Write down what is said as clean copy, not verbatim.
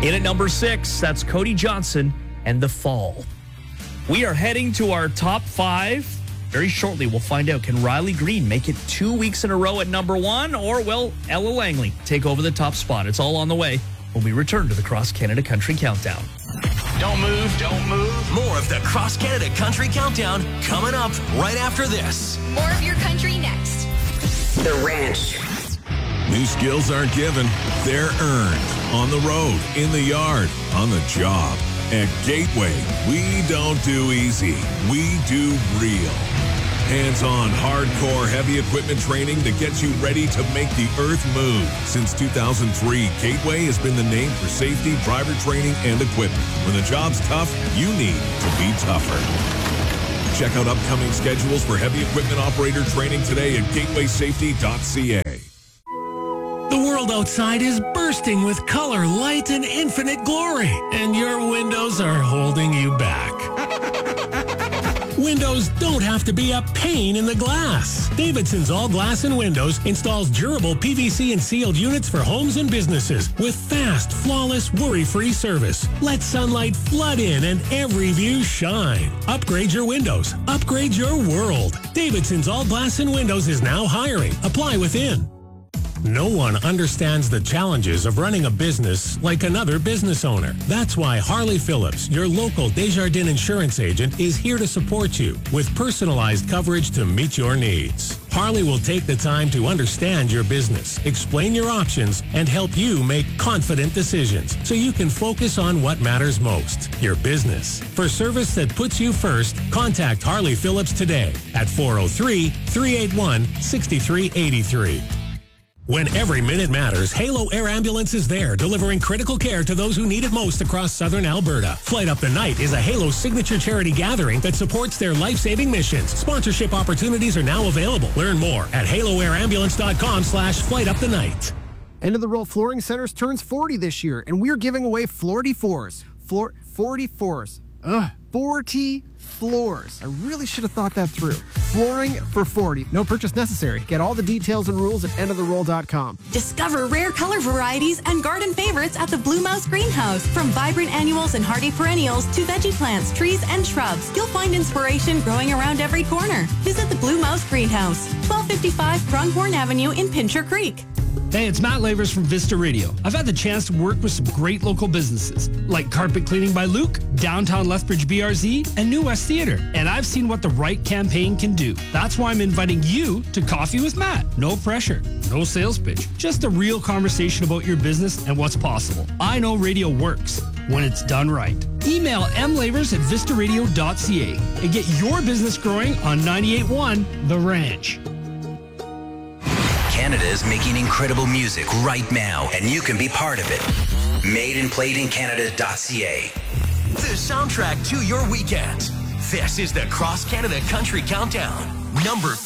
In at number 6, that's Cody Johnson and The Fall. We are heading to our top 5. Very shortly, we'll find out, can Riley Green make it 2 weeks in a row at number 1, or will Ella Langley take over the top spot? It's all on the way when we return to the Cross Canada Country Countdown. Don't move, don't move. More of the Cross Canada Country Countdown coming up right after this. More of your country next. The Ranch. New skills aren't given, they're earned. On the road, in the yard, on the job. At Gateway, we don't do easy, we do real. Hands-on, hardcore, heavy equipment training that gets you ready to make the earth move. Since 2003, Gateway has been the name for safety, driver training, and equipment. When the job's tough, you need to be tougher. Check out upcoming schedules for heavy equipment operator training today at gatewaysafety.ca. The world outside is bursting with color, light, and infinite glory, and your windows are holding you back. Windows don't have to be a pain in the glass. Davidson's All Glass and Windows installs durable PVC and sealed units for homes and businesses with fast, flawless, worry-free service. Let sunlight flood in and every view shine. Upgrade your windows. Upgrade your world. Davidson's All Glass and Windows is now hiring. Apply within. No one understands the challenges of running a business like another business owner. That's why Harley Phillips, your local Desjardins insurance agent, is here to support you with personalized coverage to meet your needs. Harley will take the time to understand your business, explain your options, and help you make confident decisions so you can focus on what matters most, your business. For service that puts you first, contact Harley Phillips today at 403-381-6383. When every minute matters, Halo Air Ambulance is there, delivering critical care to those who need it most across southern Alberta. Flight Up the Night is a Halo signature charity gathering that supports their life-saving missions. Sponsorship opportunities are now available. Learn more at haloairambulance.com/flightupthenight. End of the Roll Flooring Centers turns 40 this year, and we're giving away 40 floors. 40 floors. 40 floors. I really should have thought that through. Flooring for 40. No purchase necessary. Get all the details and rules at endoftheroll.com. Discover rare color varieties and garden favorites at the Blue Mouse Greenhouse. From vibrant annuals and hardy perennials to veggie plants, trees, and shrubs, you'll find inspiration growing around every corner. Visit the Blue Mouse Greenhouse, 1255 Pronghorn Avenue in Pincher Creek. Hey, it's Matt Lavers from Vista Radio. I've had the chance to work with some great local businesses like Carpet Cleaning by Luke, Downtown Lethbridge BRZ, and New West Theatre. And I've seen what the right campaign can do. That's why I'm inviting you to Coffee with Matt. No pressure, no sales pitch, just a real conversation about your business and what's possible. I know radio works when it's done right. Email mlavers@vistaradio.ca and get your business growing on 98.1 The Ranch. Canada is making incredible music right now, and you can be part of it. Made and played in Canada.ca. The soundtrack to your weekend. This is the Cross Canada Country Countdown. Number